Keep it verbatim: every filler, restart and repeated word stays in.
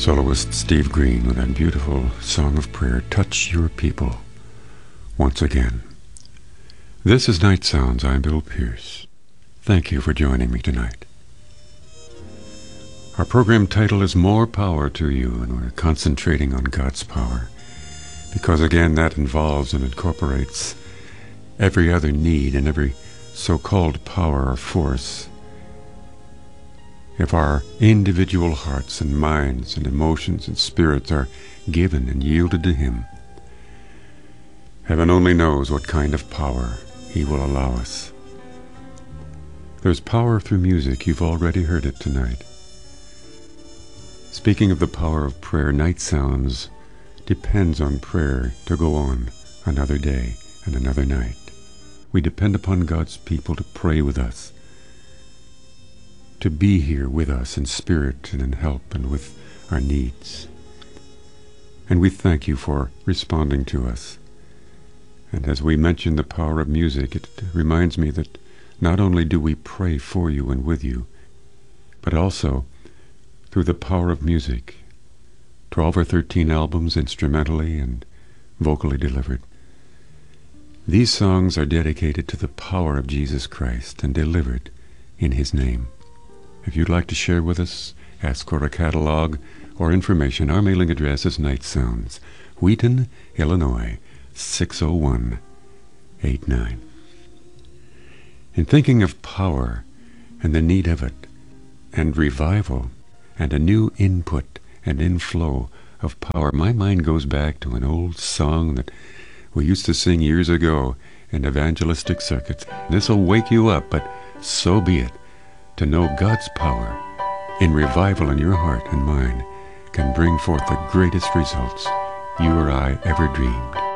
Soloist Steve Green with that beautiful song of prayer, Touch Your People, once again. This is Night Sounds. I'm Bill Pierce. Thank you for joining me tonight. Our program title is More Power to You, and we're concentrating on God's power, because again, that involves and incorporates every other need and every so-called power or force. If our individual hearts and minds and emotions and spirits are given and yielded to Him, heaven only knows what kind of power He will allow us. There's power through music. You've already heard it tonight. Speaking of the power of prayer, Night Sounds depends on prayer to go on another day and another night. We depend upon God's people to pray with us, to be here with us in spirit and in help and with our needs. And we thank you for responding to us. And as we mention the power of music, it reminds me that not only do we pray for you and with you, but also through the power of music, twelve or thirteen albums instrumentally and vocally delivered. These songs are dedicated to the power of Jesus Christ and delivered in His name. If you'd like to share with us, ask for a catalog or information, our mailing address is Night Sounds, Wheaton, Illinois, six oh one eight nine. In thinking of power and the need of it, and revival, and a new input and inflow of power, my mind goes back to an old song that we used to sing years ago in evangelistic circuits. This'll wake you up, but so be it. To know God's power in revival in your heart and mind can bring forth the greatest results you or I ever dreamed.